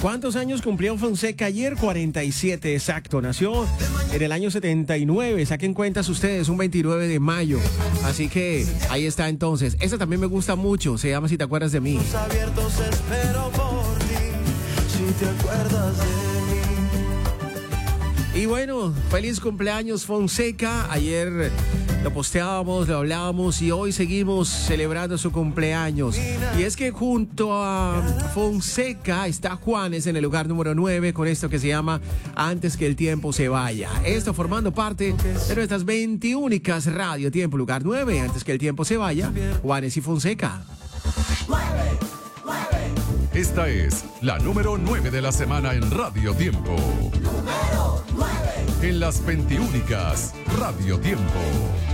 ¿Cuántos años cumplió Fonseca ayer? 47, exacto. Nació en el año 79. Saquen cuentas ustedes, un 29 de mayo. Así que ahí está entonces. Esa también me gusta mucho. Se llama Si te acuerdas de mí. Abiertos espero por ti, si te acuerdas de mí. Y bueno, feliz cumpleaños Fonseca. Ayer lo posteábamos, lo hablábamos y hoy seguimos celebrando su cumpleaños. Y es que junto a Fonseca está Juanes en el lugar número 9 con esto que se llama Antes que el tiempo se vaya. Esto formando parte de nuestras 21 Radio Tiempo, lugar 9, Antes que el tiempo se vaya, Juanes y Fonseca. Esta es la número 9 de la semana en Radio Tiempo. En las 21 Radio Tiempo.